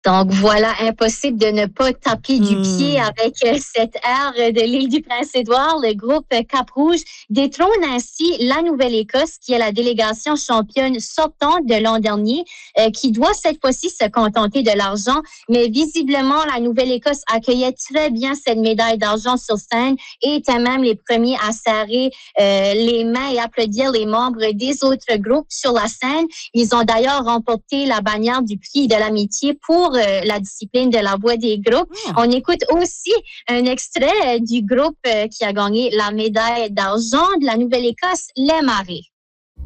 Donc voilà, impossible de ne pas taper du pied avec cette ère de l'île du Prince-Édouard. Le groupe Cap-Rouge détrône ainsi la Nouvelle-Écosse, qui est la délégation championne sortante de l'an dernier, qui doit cette fois-ci se contenter de l'argent. Mais visiblement, la Nouvelle-Écosse accueillait très bien cette médaille d'argent sur scène et était même les premiers à serrer les mains et applaudir les membres des autres groupes sur la scène. Ils ont d'ailleurs remporté la bannière du prix de l'amitié pour la discipline de la voix des groupes. On écoute aussi un extrait du groupe qui a gagné la médaille d'argent de la Nouvelle-Écosse, les Marées.